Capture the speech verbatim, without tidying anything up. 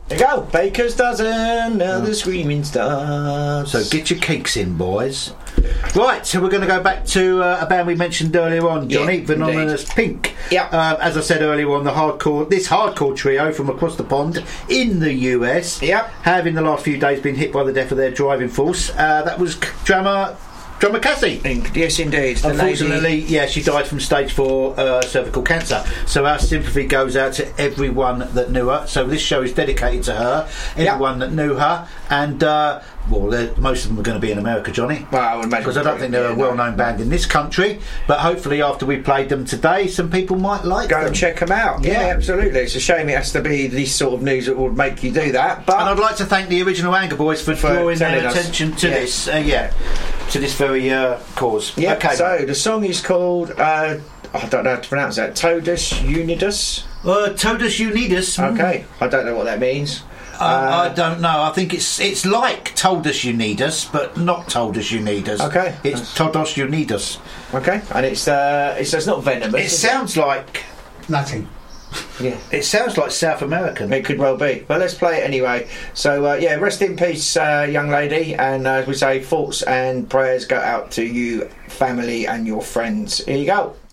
There you go, Baker's Dozen, now the screaming stars. So get your cakes in, boys. Right, so we're going to go back to uh, a band we mentioned earlier on, Johnny, yeah, Venomous Pink. Yeah. Uh, as I said earlier on, the hardcore, this hardcore trio from across the pond in the U S Yep. have in the last few days been hit by the death of their driving force. Uh, that was drummer drummer Cassie. Yes, indeed. The Unfortunately, lady... yeah, she died from stage four uh, cervical cancer. So our sympathy goes out to everyone that knew her. So this show is dedicated to her, everyone yep. that knew her, and uh, well, most of them are going to be in America, Johnny. Well, I would imagine because I don't think they're a well-known band in this country. But hopefully, after we played them today, some people might like Go them. and check them out. Yeah. yeah, absolutely. It's a shame it has to be this sort of news that would make you do that. But and I'd like to thank the original Anger Boys for, for drawing their us. attention to yeah. this. Uh, yeah. To this very uh, cause. Yeah, okay. So the song is called, uh, I don't know how to pronounce that, Totus Unidus? Uh, Totus Unidus. Okay, I don't know what that means. Uh, uh, I don't know. I think it's it's like Told Us You Need Us, but not Told Us You Need Us. Okay. It's Told Us You Need Us. Okay, and it's, uh, it's, it's not venomous. It sounds it? like... Nothing. Yeah, it sounds like South American. It could well be, but let's play it anyway. So uh, yeah, rest in peace, uh, young lady, and uh, as we say, thoughts and prayers go out to you, family, and your friends. Here you go.